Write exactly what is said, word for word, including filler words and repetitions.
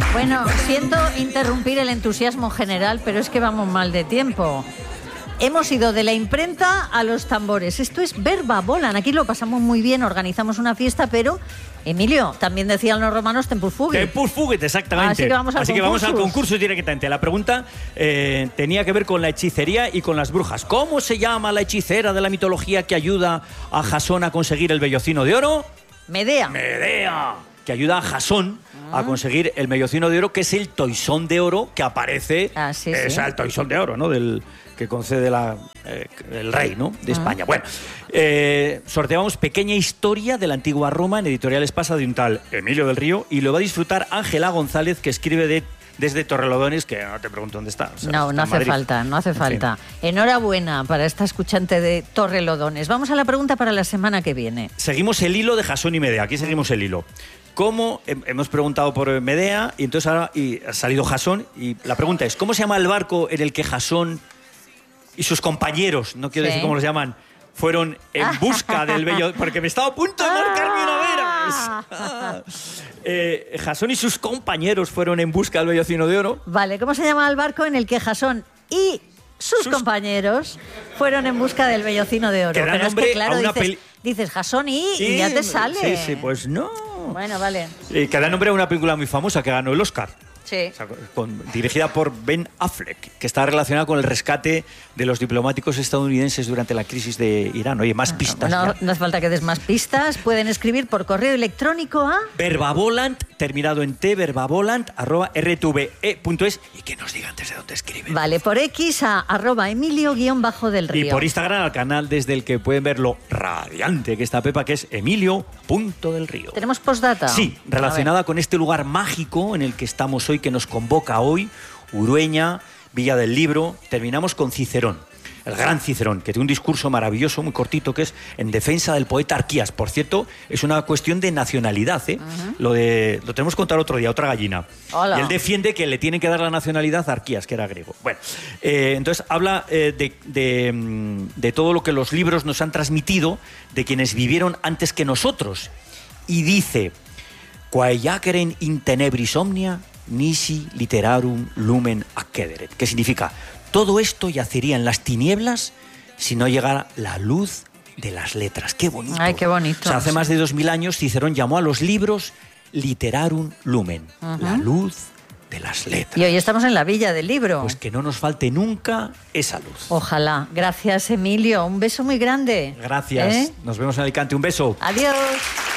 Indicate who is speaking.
Speaker 1: Bueno, siento interrumpir el entusiasmo general, pero es que vamos mal de tiempo. Hemos ido de la imprenta a los tambores. Esto es Verba Volant. Aquí lo pasamos muy bien, organizamos una fiesta, pero... Emilio, también decían los romanos tempus fugit.
Speaker 2: Tempus fugit, exactamente.
Speaker 1: Así que vamos al,
Speaker 2: Así que vamos al concurso directamente. La pregunta eh, tenía que ver con la hechicería y con las brujas. ¿Cómo se llama la hechicera de la mitología que ayuda a Jasón a conseguir el vellocino de oro?
Speaker 1: Medea.
Speaker 2: Medea. Que ayuda a Jasón a conseguir el vellocino de oro, que es el toisón de oro que aparece.
Speaker 1: Ah, sí,
Speaker 2: eh,
Speaker 1: sí.
Speaker 2: O sea, el toisón de oro, ¿no? Del que concede la, eh, el rey, ¿no? De España. Bueno, eh, sorteamos pequeña historia de la antigua Roma en Editorial Espasa de un tal Emilio del Río, y lo va a disfrutar Ángela González, que escribe de, desde Torrelodones, que no te pregunto dónde está. O sea,
Speaker 1: no,
Speaker 2: está
Speaker 1: no hace falta, no hace falta. Fin. Enhorabuena para esta escuchante de Torrelodones. Vamos a la pregunta para la semana que viene.
Speaker 2: Seguimos el hilo de Jasón y Medea. Aquí seguimos el hilo. ¿Cómo? Hemos preguntado por Medea y entonces ahora y ha salido Jasón, y la pregunta es, ¿cómo se llama el barco en el que Jasón y sus compañeros, no quiero sí. decir cómo los llaman, fueron en busca del bello... Porque me estaba a punto de marcar mi novera. eh, Jasón y sus compañeros fueron en busca del vellocino de oro.
Speaker 1: Vale, ¿cómo se llama el barco en el que Jasón y sus, sus... compañeros fueron en busca del vellocino de oro?
Speaker 2: Que da
Speaker 1: Pero
Speaker 2: nombre
Speaker 1: es que, claro,
Speaker 2: a una
Speaker 1: dices,
Speaker 2: peli...
Speaker 1: dices Jasón y,
Speaker 2: sí,
Speaker 1: y ya te sale.
Speaker 2: Sí, sí, pues no.
Speaker 1: Bueno, vale.
Speaker 2: Eh, que da nombre a una película muy famosa que ganó el Oscar.
Speaker 1: Sí.
Speaker 2: O sea, con, dirigida por Ben Affleck, que está relacionada con el rescate de los diplomáticos estadounidenses durante la crisis de Irán. Oye, más pistas.
Speaker 1: No, no hace falta que des más pistas. Pueden escribir por correo electrónico a...
Speaker 2: Verbavolant, terminado en T, verbavolant, arroba r t v e punto es, y que nos digan desde dónde escriben.
Speaker 1: Vale, por X a arroba Emilio guión bajo del Río.
Speaker 2: Y por Instagram al canal desde el que pueden ver lo radiante que está Pepa, que es Emilio punto del Río.
Speaker 1: ¿Tenemos postdata?
Speaker 2: Sí, relacionada con este lugar mágico en el que estamos hoy, que nos convoca hoy, Urueña, Villa del Libro. Terminamos con Cicerón, el gran Cicerón, que tiene un discurso maravilloso, muy cortito, que es en defensa del poeta Arquías. Por cierto, es una cuestión de nacionalidad, ¿eh? Uh-huh. Lo de lo tenemos que contar otro día, otra gallina.
Speaker 1: Hola.
Speaker 2: Y él defiende que le tienen que dar la nacionalidad a Arquías, que era griego. Bueno, eh, entonces habla eh, de, de, de todo lo que los libros nos han transmitido de quienes vivieron antes que nosotros. Y dice, quae jaceren in tenebris omnia, nisi literarum lumen accederet. ¿Qué significa? Todo esto yacería en las tinieblas si no llegara la luz de las letras. ¡Qué bonito!
Speaker 1: ¡Ay, qué bonito!
Speaker 2: O sea, hace más de dos mil años Cicerón llamó a los libros literarum lumen, uh-huh. la luz de las letras.
Speaker 1: Y hoy estamos en la Villa del Libro.
Speaker 2: Pues que no nos falte nunca esa luz.
Speaker 1: Ojalá. Gracias, Emilio. Un beso muy grande.
Speaker 2: Gracias. ¿Eh? Nos vemos en Alicante. Un beso.
Speaker 1: Adiós.